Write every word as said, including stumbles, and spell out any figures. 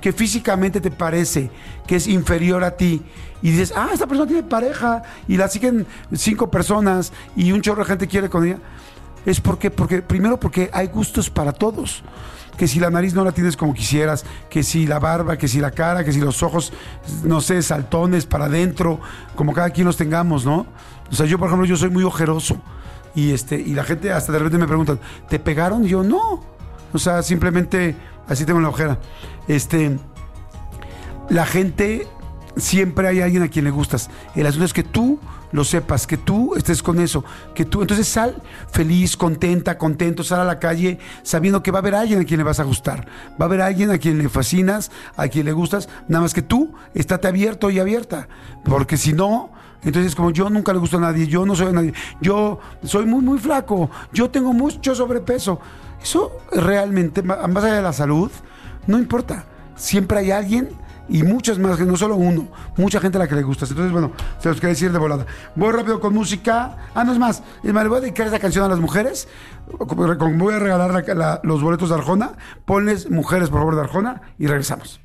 que físicamente te parece que es inferior a ti y dices, ah, esta persona tiene pareja y la siguen cinco personas y un chorro de gente quiere con ella, es porque, porque primero porque hay gustos para todos. Que si la nariz no la tienes como quisieras, que si la barba, que si la cara, que si los ojos, no sé, saltones para adentro, como cada quien los tengamos, ¿no? O sea, yo, por ejemplo, yo soy muy ojeroso y este y la gente hasta de repente me preguntan, ¿te pegaron? Y yo, no. O sea, simplemente así tengo la ojera. Este, la gente, siempre hay alguien a quien le gustas. El asunto es que tú lo sepas, que tú estés con eso, que tú, entonces sal feliz, contenta, contento, sal a la calle sabiendo que va a haber alguien a quien le vas a gustar, va a haber alguien a quien le fascinas, a quien le gustas, nada más que tú, estate abierto y abierta, porque si no, entonces como yo nunca le gusto a nadie, yo no soy a nadie, yo soy muy muy flaco, yo tengo mucho sobrepeso, eso realmente, más allá de la salud, no importa, siempre hay alguien. Y muchas más, que no solo uno, mucha gente a la que le gustas. Entonces, bueno, se los quería decir de volada. Voy rápido con música. Ah, no es más. Es más, le voy a dedicar esa canción a las mujeres. Voy a regalar la, la, los boletos de Arjona. Ponles mujeres, por favor, de Arjona. Y regresamos.